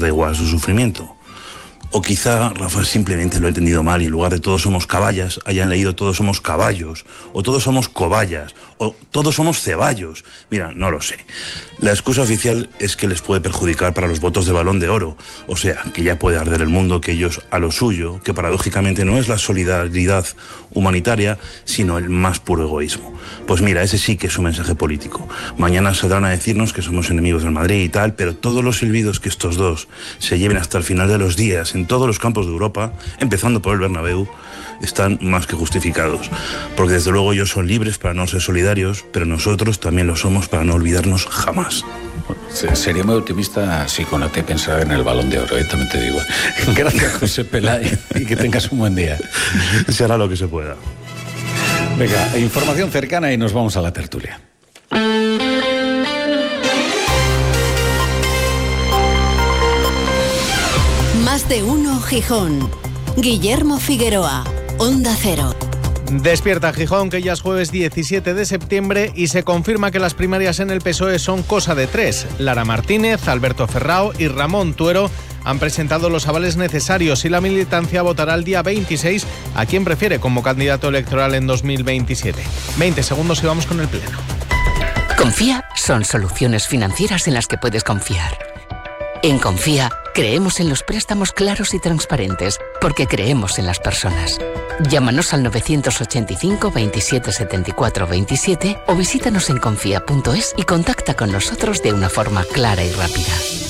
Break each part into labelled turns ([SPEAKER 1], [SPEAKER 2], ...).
[SPEAKER 1] da igual su sufrimiento. O quizá Rafa simplemente lo ha entendido mal y en lugar de todos somos caballas, hayan leído todos somos caballos, o todos somos cobayas, o todos somos ceballos. Mira, no lo sé. La excusa oficial es que les puede perjudicar para los votos de Balón de Oro, o sea, que ya puede arder el mundo, que ellos a lo suyo, que paradójicamente no es la solidaridad humanitaria, sino el más puro egoísmo. Pues mira, ese sí que es un mensaje político. Mañana saldrán a decirnos que somos enemigos del Madrid y tal, pero todos los silbidos que estos dos se lleven hasta el final de los días en todos los campos de Europa, empezando por el Bernabéu, están más que justificados. Porque desde luego ellos son libres para no ser solidarios, pero nosotros también lo somos para no olvidarnos jamás.
[SPEAKER 2] Sería muy optimista si con te pensara en el Balón de Oro, también te digo. Gracias, José Pelay, y que tengas un buen día.
[SPEAKER 1] Se hará lo que se pueda.
[SPEAKER 2] Venga, información cercana y nos vamos a la tertulia.
[SPEAKER 3] Más de uno Gijón. Guillermo Figueroa, Onda Cero.
[SPEAKER 4] Despierta Gijón, que ya es jueves 17 de septiembre y se confirma que las primarias en el PSOE son cosa de tres. Lara Martínez, Alberto Ferrao y Ramón Tuero han presentado los avales necesarios y la militancia votará el día 26 a quien prefiere como candidato electoral en 2027. 20 segundos y vamos con el pleno.
[SPEAKER 5] Confía son soluciones financieras en las que puedes confiar. En Confía creemos en los préstamos claros y transparentes porque creemos en las personas. Llámanos al 985 27 74 27 o visítanos en confía.es y contacta con nosotros de una forma clara y rápida.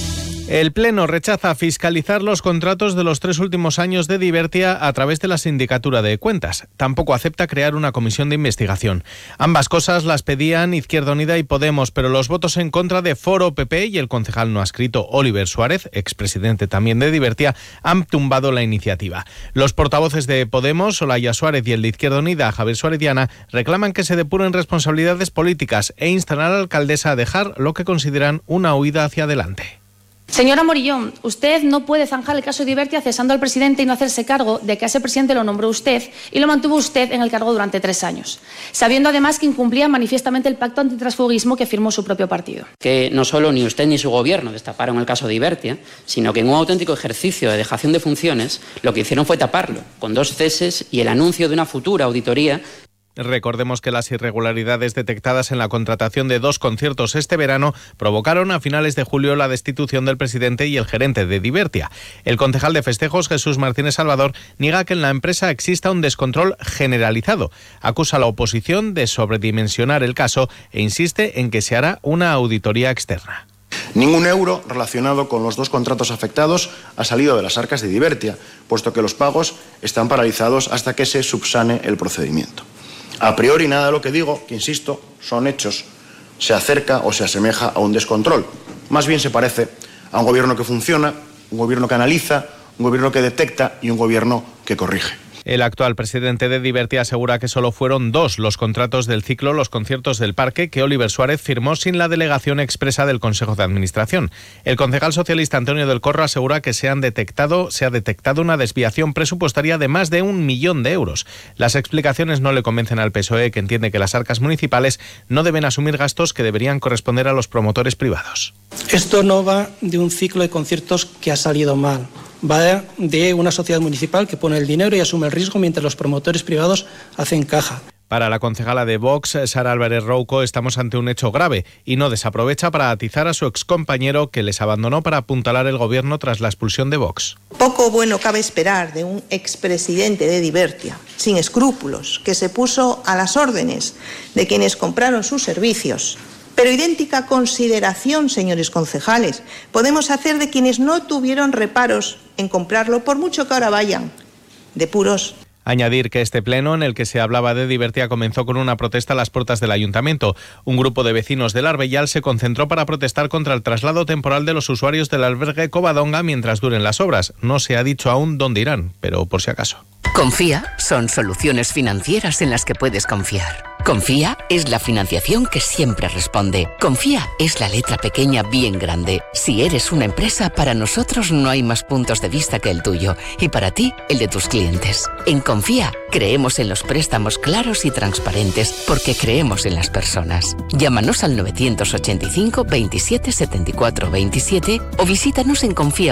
[SPEAKER 4] El Pleno rechaza fiscalizar los contratos de los 3 últimos años de Divertia a través de la Sindicatura de Cuentas. Tampoco acepta crear una comisión de investigación. Ambas cosas las pedían Izquierda Unida y Podemos, pero los votos en contra de Foro, PP y el concejal no adscrito Oliver Suárez, expresidente también de Divertia, han tumbado la iniciativa. Los portavoces de Podemos, Olaya Suárez, y el de Izquierda Unida, Javier Suárez Diana, reclaman que se depuren responsabilidades políticas e instan a la alcaldesa a dejar lo que consideran una huida hacia adelante.
[SPEAKER 6] Señora Morillón, usted no puede zanjar el caso Divertia cesando al presidente y no hacerse cargo de que a ese presidente lo nombró usted y lo mantuvo usted en el cargo durante 3 años, sabiendo además que incumplía manifiestamente el pacto antitransfugismo que firmó su propio partido.
[SPEAKER 7] Que no solo ni usted ni su gobierno destaparon el caso Divertia, sino que en un auténtico ejercicio de dejación de funciones, lo que hicieron fue taparlo, con 2 ceses y el anuncio de una futura auditoría.
[SPEAKER 4] Recordemos que las irregularidades detectadas en la contratación de 2 conciertos este verano provocaron a finales de julio la destitución del presidente y el gerente de Divertia. El concejal de festejos, Jesús Martínez Salvador, niega que en la empresa exista un descontrol generalizado. Acusa a la oposición de sobredimensionar el caso e insiste en que se hará una auditoría externa.
[SPEAKER 8] Ningún euro relacionado con los 2 contratos afectados ha salido de las arcas de Divertia, puesto que los pagos están paralizados hasta que se subsane el procedimiento. A priori nada de lo que digo, que insisto, son hechos, se acerca o se asemeja a un descontrol. Más bien se parece a un gobierno que funciona, un gobierno que analiza, un gobierno que detecta y un gobierno que corrige.
[SPEAKER 4] El actual presidente de Divertia asegura que solo fueron 2 los contratos del ciclo Los Conciertos del Parque que Oliver Suárez firmó sin la delegación expresa del Consejo de Administración. El concejal socialista Antonio del Corro asegura que se ha detectado una desviación presupuestaria de más de 1 millón de euros. Las explicaciones no le convencen al PSOE, que entiende que las arcas municipales no deben asumir gastos que deberían corresponder a los promotores privados.
[SPEAKER 9] Esto no va de un ciclo de conciertos que ha salido mal. Va de una sociedad municipal que pone el dinero y asume el riesgo mientras los promotores privados hacen caja.
[SPEAKER 4] Para la concejala de Vox, Sara Álvarez Rouco, estamos ante un hecho grave y no desaprovecha para atizar a su excompañero que les abandonó para apuntalar el gobierno tras la expulsión de Vox.
[SPEAKER 10] Poco bueno cabe esperar de un expresidente de Divertia, sin escrúpulos, que se puso a las órdenes de quienes compraron sus servicios. Pero idéntica consideración, señores concejales, podemos hacer de quienes no tuvieron reparos en comprarlo, por mucho que ahora vayan de puros.
[SPEAKER 4] Añadir que este pleno, en el que se hablaba de Divertia, comenzó con una protesta a las puertas del ayuntamiento. Un grupo de vecinos del Arbellal se concentró para protestar contra el traslado temporal de los usuarios del albergue Covadonga mientras duren las obras. No se ha dicho aún dónde irán, pero por si acaso.
[SPEAKER 5] Confía son soluciones financieras en las que puedes confiar. Confía es la financiación que siempre responde. Confía es la letra pequeña bien grande. Si eres una empresa, para nosotros no hay más puntos de vista que el tuyo y para ti, el de tus clientes. En Confía creemos en los préstamos claros y transparentes porque creemos en las personas. Llámanos al 985 27 74 27 o visítanos en confía.es.